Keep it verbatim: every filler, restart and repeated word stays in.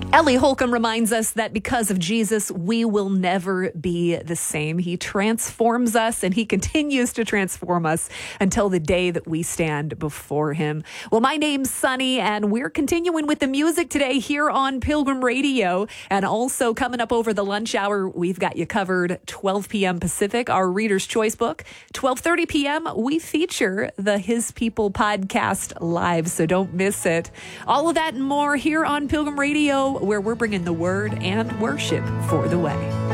Ellie Holcomb reminds us that because of Jesus, we will never be the same. He transforms us and he continues to transform us until the day that we stand before him. Well, my name's Sunny and we're continuing with the music today here on Pilgrim Radio. And also coming up over the lunch hour, we've got you covered twelve p.m. Pacific, our Reader's Choice book. twelve thirty p.m., we feature the His People podcast live, so don't miss it. All of that and more here on Pilgrim Radio, where we're bringing the word and worship for the way.